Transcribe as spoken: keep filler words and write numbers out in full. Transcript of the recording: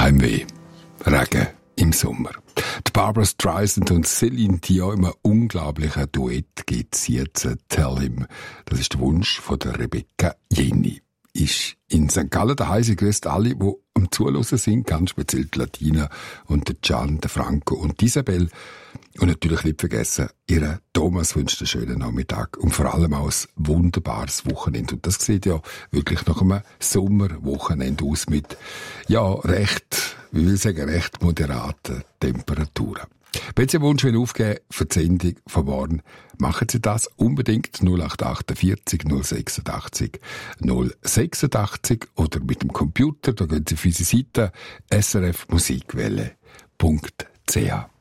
Heimweh. Regen im Sommer. Die Barbra Streisand und Celine Dion im unglaublichen Duett «Geht's jetzt, tell him». Das ist der Wunsch von der Rebecca Jenny. Ist in Sankt Gallen daheim, sie grüßt alle, die am Zuhören sind, ganz speziell die Latina und der Gian, der Franco und die Isabel. Und natürlich nicht vergessen, ihre Thomas wünscht einen schönen Nachmittag und vor allem auch ein wunderbares Wochenende. Und das sieht ja wirklich nach einem Sommerwochenende aus mit, ja, recht, wie will ich sagen, recht moderaten Temperaturen. Wenn Sie einen Wunsch aufgeben für die Sendung von morgen, machen Sie das unbedingt null acht vier acht null sechs acht null sechs acht oder mit dem Computer, da gehen Sie auf unsere Seite s r f musikwelle punkt c h.